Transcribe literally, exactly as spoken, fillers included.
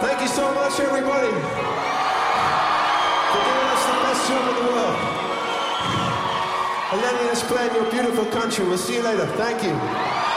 Thank you so much, everybody, for giving us the best job in the world and letting us play in your beautiful country. We'll see you later. Thank you.